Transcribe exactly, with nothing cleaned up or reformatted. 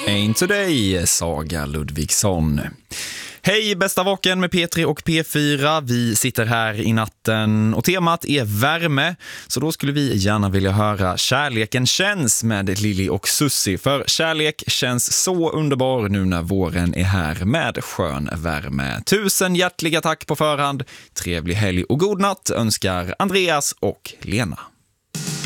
Ain't Today, Saga Ludvigsson. Hej, bästa vaken med P tre och P fyra. Vi sitter här i natten och temat är värme. Så då skulle vi gärna vilja höra Kärleken känns med Lili och Susie. För kärlek känns så underbar nu när våren är här med skön värme. Tusen hjärtliga tack på förhand. Trevlig helg och god natt önskar Andreas och Lena.